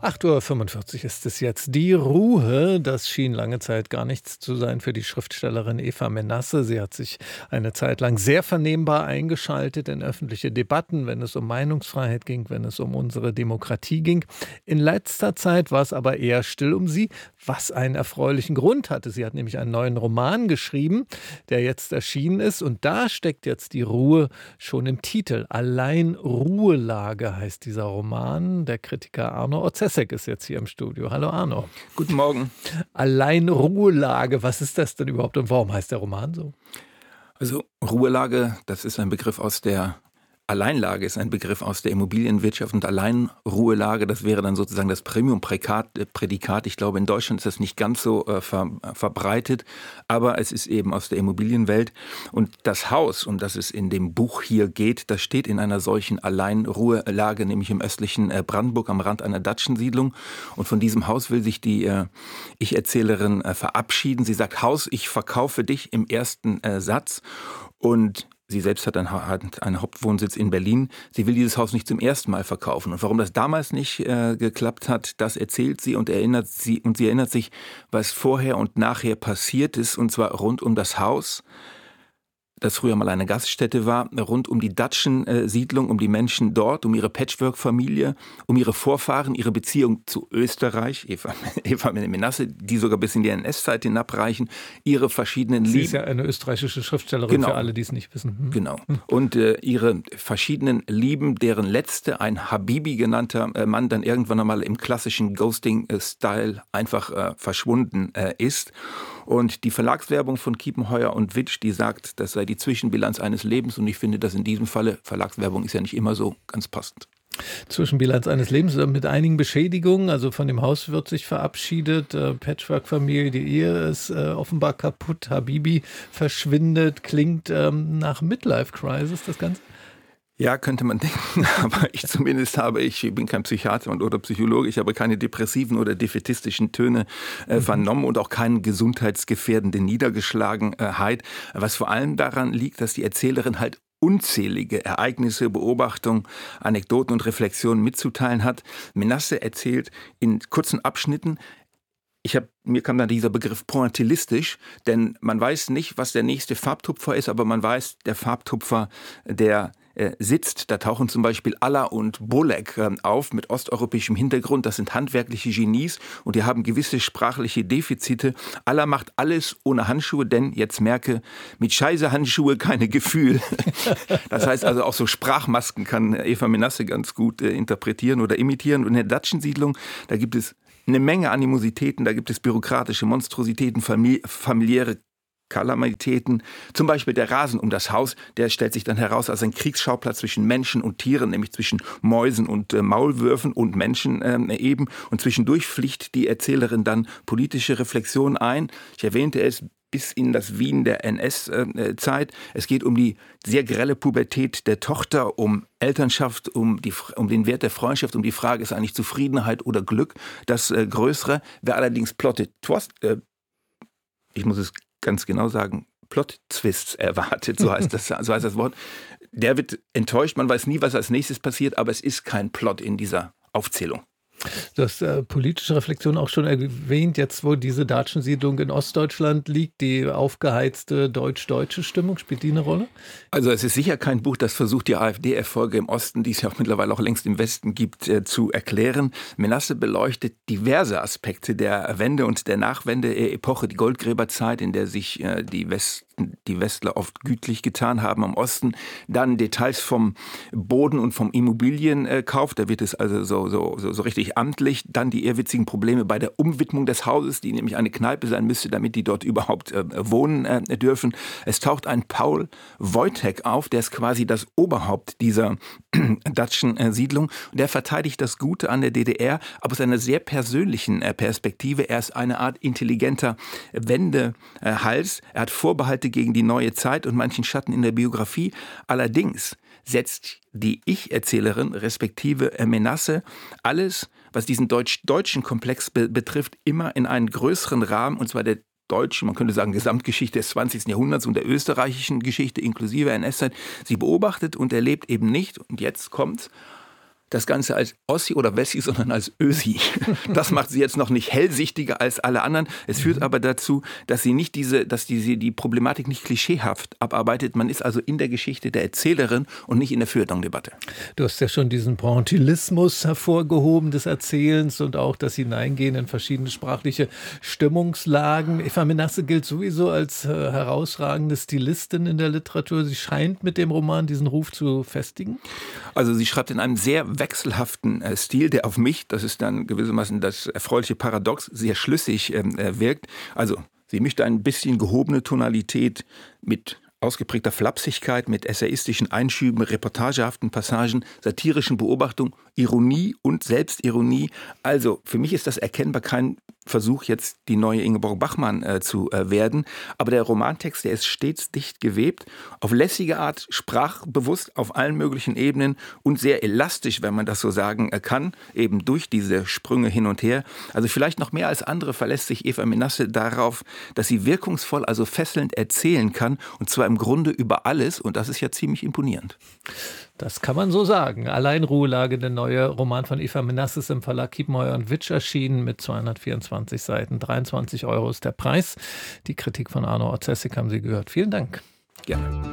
8:45 Uhr ist es jetzt. Die Ruhe, das schien lange Zeit gar nichts zu sein für die Schriftstellerin Eva Menasse. Sie hat sich eine Zeit lang sehr vernehmbar eingeschaltet in öffentliche Debatten, wenn es um Meinungsfreiheit ging, wenn es um unsere Demokratie ging. In letzter Zeit war es aber eher still um sie, was einen erfreulichen Grund hatte. Sie hat nämlich einen neuen Roman geschrieben, der jetzt erschienen ist. Und da steckt jetzt die Ruhe schon im Titel. Allein Ruhelage heißt dieser Roman. Der Kritiker Arno Otzesek ist jetzt hier im Studio. Hallo Arno. Guten Morgen. Allein Ruhelage, was ist das denn überhaupt und warum heißt der Roman so? Also Ruhelage, das ist ein Begriff aus der Alleinlage, ist ein Begriff aus der Immobilienwirtschaft und Alleinruhelage, das wäre dann sozusagen das Premium-Prädikat. Ich glaube, in Deutschland ist das nicht ganz so verbreitet, aber es ist eben aus der Immobilienwelt. Und das Haus, um das es in dem Buch hier geht, das steht in einer solchen Alleinruhelage, nämlich im östlichen Brandenburg am Rand einer Datschensiedlung. Und von diesem Haus will sich die Ich-Erzählerin verabschieden. Sie sagt, Haus, ich verkaufe dich im ersten Satz. Und sie selbst hat einen Hauptwohnsitz in Berlin. Sie will dieses Haus nicht zum ersten Mal verkaufen. Und warum das damals nicht geklappt hat, das erzählt sie und sie erinnert sich, was vorher und nachher passiert ist, und zwar rund um das Haus, das früher mal eine Gaststätte war, rund um die Datschen-Siedlung, um die Menschen dort, um ihre Patchwork-Familie, um ihre Vorfahren, ihre Beziehung zu Österreich, Eva Menasse, die sogar bis in die NS-Zeit hinabreichen, ihre verschiedenen Lieben. Sie ist ja eine österreichische Schriftstellerin, genau. Für alle, die es nicht wissen. Genau. Und ihre verschiedenen Lieben, deren letzte, ein Habibi genannter Mann, dann irgendwann einmal im klassischen Ghosting-Style einfach verschwunden ist. Und die Verlagswerbung von Kiepenheuer und Witsch, die sagt, das sei die Zwischenbilanz eines Lebens. Und ich finde, dass in diesem Falle, Verlagswerbung ist ja nicht immer so ganz passend. Zwischenbilanz eines Lebens mit einigen Beschädigungen. Also von dem Haus wird sich verabschiedet. Patchwork-Familie, die Ehe ist offenbar kaputt. Habibi verschwindet. Klingt nach Midlife-Crisis, das Ganze? Ja, könnte man denken, aber ich bin kein Psychiater oder Psychologe, ich habe keine depressiven oder defaitistischen Töne vernommen und auch keine gesundheitsgefährdende Niedergeschlagenheit, was vor allem daran liegt, dass die Erzählerin halt unzählige Ereignisse, Beobachtungen, Anekdoten und Reflexionen mitzuteilen hat. Menasse erzählt in kurzen Abschnitten. Mir kam dann dieser Begriff pointillistisch, denn man weiß nicht, was der nächste Farbtupfer ist, aber man weiß, der Farbtupfer, der sitzt. Da tauchen zum Beispiel Aller und Bolek auf mit osteuropäischem Hintergrund. Das sind handwerkliche Genies und die haben gewisse sprachliche Defizite. Aller macht alles ohne Handschuhe, denn jetzt merke, mit scheiße Handschuhe keine Gefühl. Das heißt also auch so Sprachmasken kann Eva Menasse ganz gut interpretieren oder imitieren. Und in der Datschensiedlung, da gibt es eine Menge Animositäten, da gibt es bürokratische Monstrositäten, familiäre Kalamitäten. Zum Beispiel der Rasen um das Haus, der stellt sich dann heraus als ein Kriegsschauplatz zwischen Menschen und Tieren, nämlich zwischen Mäusen und Maulwürfen und Menschen eben. Und zwischendurch pflicht die Erzählerin dann politische Reflexion ein. Ich erwähnte es, bis in das Wien der NS-Zeit. Es geht um die sehr grelle Pubertät der Tochter, um Elternschaft, um den Wert der Freundschaft, um die Frage, ist eigentlich Zufriedenheit oder Glück das Größere. Wer allerdings ich muss es ganz genau sagen, Plot-Twists erwartet, so heißt das Wort, der wird enttäuscht, man weiß nie, was als nächstes passiert, aber es ist kein Plot in dieser Aufzählung. Du hast politische Reflexion auch schon erwähnt, jetzt wo diese Datschensiedlung in Ostdeutschland liegt, die aufgeheizte deutsch-deutsche Stimmung, spielt die eine Rolle? Also es ist sicher kein Buch, das versucht, die AfD-Erfolge im Osten, die es ja auch mittlerweile auch längst im Westen gibt, zu erklären. Menasse beleuchtet diverse Aspekte der Wende- und der Nachwende-Epoche, die Goldgräberzeit, in der sich die Westler oft gütlich getan haben am Osten. Dann Details vom Boden und vom Immobilienkauf, da wird es also so richtig amtlich. Dann die ehrwitzigen Probleme bei der Umwidmung des Hauses, die nämlich eine Kneipe sein müsste, damit die dort überhaupt wohnen dürfen. Es taucht ein Paul Wojtek auf, der ist quasi das Oberhaupt dieser Datschen-Siedlung. Der verteidigt das Gute an der DDR, aber aus einer sehr persönlichen Perspektive. Er ist eine Art intelligenter Wendehals. Er hat Vorbehalte gegen die neue Zeit und manchen Schatten in der Biografie. Allerdings setzt die Ich-Erzählerin, respektive Menasse, alles, was diesen deutschen Komplex betrifft, immer in einen größeren Rahmen, und zwar der deutschen, man könnte sagen, Gesamtgeschichte des 20. Jahrhunderts und der österreichischen Geschichte inklusive NS-Zeit. Sie beobachtet und erlebt eben nicht, und jetzt kommt's, das Ganze als Ossi oder Wessi, sondern als Ösi. Das macht sie jetzt noch nicht hellsichtiger als alle anderen. Es führt aber dazu, dass sie nicht die Problematik nicht klischeehaft abarbeitet. Man ist also in der Geschichte der Erzählerin und nicht in der Feuilleton-Debatte. Du hast ja schon diesen Pointillismus hervorgehoben des Erzählens und auch das Hineingehen in verschiedene sprachliche Stimmungslagen. Eva Menasse gilt sowieso als herausragende Stilistin in der Literatur. Sie scheint mit dem Roman diesen Ruf zu festigen. Also sie schreibt in einem sehr wechselhaften Stil, der auf mich, das ist dann gewissermaßen das erfreuliche Paradox, sehr schlüssig wirkt. Also sie mischt ein bisschen gehobene Tonalität mit ausgeprägter Flapsigkeit, mit essayistischen Einschüben, reportagehaften Passagen, satirischen Beobachtungen, Ironie und Selbstironie. Also für mich ist das erkennbar kein Versuch, jetzt die neue Ingeborg Bachmann zu werden. Aber der Romantext, der ist stets dicht gewebt, auf lässige Art, sprachbewusst auf allen möglichen Ebenen und sehr elastisch, wenn man das so sagen kann, eben durch diese Sprünge hin und her. Also vielleicht noch mehr als andere verlässt sich Eva Menasse darauf, dass sie wirkungsvoll, also fesselnd erzählen kann, und zwar im Grunde über alles, und das ist ja ziemlich imponierend. Das kann man so sagen. Alleinruhelage, der neue Roman von Eva Menasse, ist im Verlag Kiepenheuer & Witsch erschienen mit 224 Seiten. 23 € ist der Preis. Die Kritik von Arno Orzesik haben Sie gehört. Vielen Dank. Gerne.